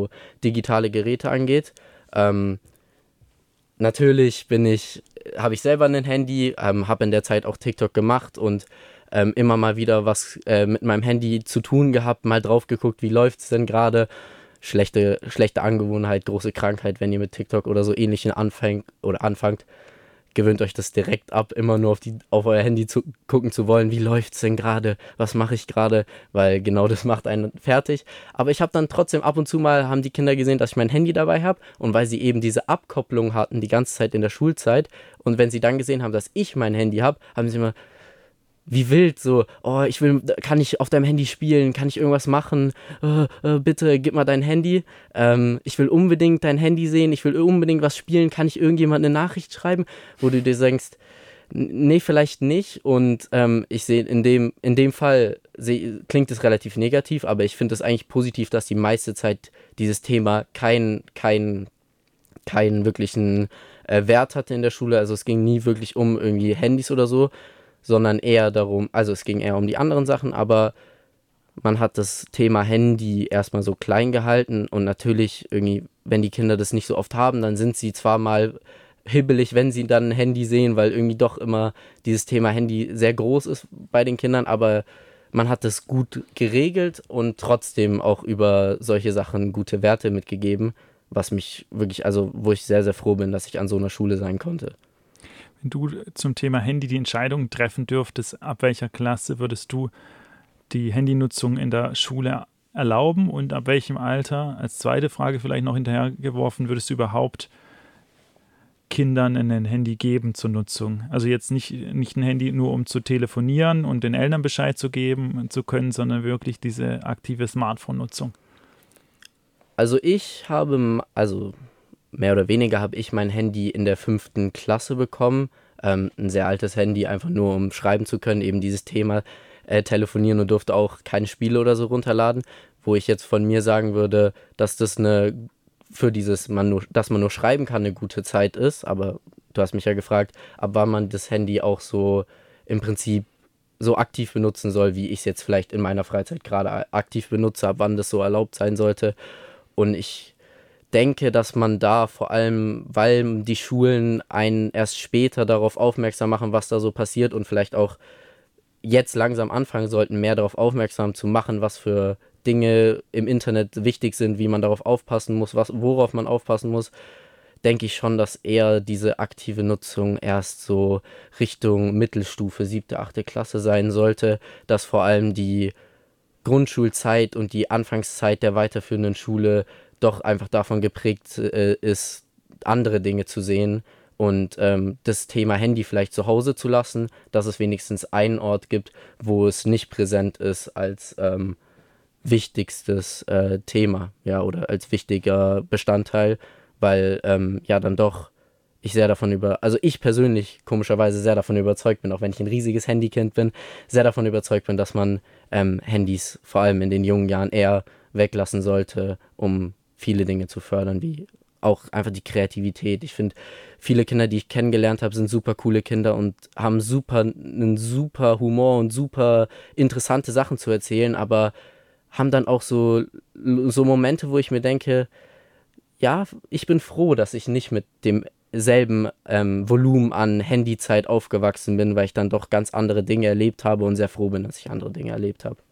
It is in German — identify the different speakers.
Speaker 1: so digitale Geräte angeht. Natürlich habe ich selber ein Handy, habe in der Zeit auch TikTok gemacht und immer mal wieder was mit meinem Handy zu tun gehabt, mal drauf geguckt, wie läuft es denn gerade. Schlechte Angewohnheit, große Krankheit, wenn ihr mit TikTok oder so ähnlichen anfangt, gewöhnt euch das direkt ab, immer nur auf euer Handy zu gucken zu wollen, wie läuft's denn gerade, was mache ich gerade, weil genau das macht einen fertig. Aber ich habe dann trotzdem ab und zu mal, haben die Kinder gesehen, dass ich mein Handy dabei habe und weil sie eben diese Abkopplung hatten die ganze Zeit in der Schulzeit und wenn sie dann gesehen haben, dass ich mein Handy habe, haben sie immer wie wild, so, oh, kann ich auf deinem Handy spielen, kann ich irgendwas machen, bitte gib mal dein Handy, ich will unbedingt dein Handy sehen, ich will unbedingt was spielen, kann ich irgendjemand eine Nachricht schreiben, wo du dir denkst, nee, vielleicht nicht und ich sehe, in dem Fall klingt es relativ negativ, aber ich finde es eigentlich positiv, dass die meiste Zeit dieses Thema keinen wirklichen Wert hatte in der Schule, also es ging nie wirklich um irgendwie Handys oder so, sondern eher darum, also es ging eher um die anderen Sachen, aber man hat das Thema Handy erstmal so klein gehalten und natürlich irgendwie, wenn die Kinder das nicht so oft haben, dann sind sie zwar mal hibbelig, wenn sie dann ein Handy sehen, weil irgendwie doch immer dieses Thema Handy sehr groß ist bei den Kindern, aber man hat das gut geregelt und trotzdem auch über solche Sachen gute Werte mitgegeben, was mich wirklich, also wo ich sehr, sehr froh bin, dass ich an so einer Schule sein konnte.
Speaker 2: Wenn du zum Thema Handy die Entscheidung treffen dürftest, ab welcher Klasse würdest du die Handynutzung in der Schule erlauben und ab welchem Alter, als zweite Frage vielleicht noch hinterhergeworfen, würdest du überhaupt Kindern ein Handy geben zur Nutzung? Also jetzt nicht ein Handy nur um zu telefonieren und den Eltern Bescheid zu geben zu können, sondern wirklich diese aktive Smartphone-Nutzung.
Speaker 1: Also mehr oder weniger habe ich mein Handy in der 5. Klasse bekommen. Ein sehr altes Handy, einfach nur um schreiben zu können, eben dieses Thema telefonieren und durfte auch keine Spiele oder so runterladen, wo ich jetzt von mir sagen würde, dass das dass man nur schreiben kann, eine gute Zeit ist, aber du hast mich ja gefragt, ab wann man das Handy auch so im Prinzip so aktiv benutzen soll, wie ich es jetzt vielleicht in meiner Freizeit gerade aktiv benutze, ab wann das so erlaubt sein sollte. Und ich denke, dass man da vor allem, weil die Schulen einen erst später darauf aufmerksam machen, was da so passiert und vielleicht auch jetzt langsam anfangen sollten, mehr darauf aufmerksam zu machen, was für Dinge im Internet wichtig sind, wie man darauf aufpassen muss, worauf man aufpassen muss, denke ich schon, dass eher diese aktive Nutzung erst so Richtung Mittelstufe, 7., 8. Klasse sein sollte, dass vor allem die Grundschulzeit und die Anfangszeit der weiterführenden Schule doch einfach davon geprägt ist, andere Dinge zu sehen und das Thema Handy vielleicht zu Hause zu lassen, dass es wenigstens einen Ort gibt, wo es nicht präsent ist als wichtigstes Thema, ja, oder als wichtiger Bestandteil, weil ja dann doch also ich persönlich komischerweise sehr davon überzeugt bin, auch wenn ich ein riesiges Handykind bin, sehr davon überzeugt bin, dass man Handys vor allem in den jungen Jahren eher weglassen sollte, um viele Dinge zu fördern, wie auch einfach die Kreativität. Ich finde, viele Kinder, die ich kennengelernt habe, sind super coole Kinder und haben einen super Humor und super interessante Sachen zu erzählen, aber haben dann auch so Momente, wo ich mir denke, ja, ich bin froh, dass ich nicht mit demselben Volumen an Handyzeit aufgewachsen bin, weil ich dann doch ganz andere Dinge erlebt habe und sehr froh bin, dass ich andere Dinge erlebt habe.